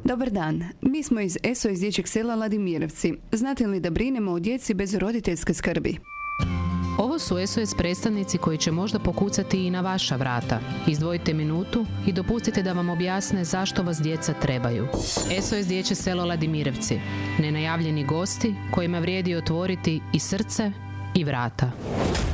Dobar dan, mi smo iz SOS dječjeg sela Ladimirovci. Znate li da brinemo o djeci bez roditeljske skrbi? Ovo su SOS predstavnici koji će možda pokucati i na vaša vrata. Izdvojite minutu i dopustite da vam objasne zašto vas djeca trebaju. SOS dječje selo Ladimirovci. Nenajavljeni gosti kojima vrijedi otvoriti i srce i vrata.